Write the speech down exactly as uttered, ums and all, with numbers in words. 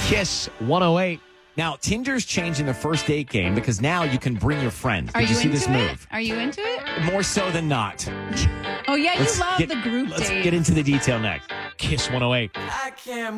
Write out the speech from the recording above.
Kiss one oh eight. Now, Tinder's changing the first date game because now you can bring your friend. Are Did you, you see into this it? move? Are you into it? More so than not. Oh, yeah, you Let's love get- the group Let's date. get into the detail next. Kiss one oh eight. I can't